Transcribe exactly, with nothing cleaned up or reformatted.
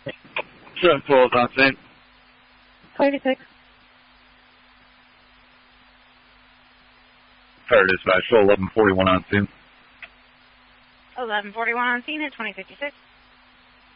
seven twelve on scene. thirty-six. Fire dispatch, eleven forty-one on scene. eleven forty-one on scene at twenty fifty-six.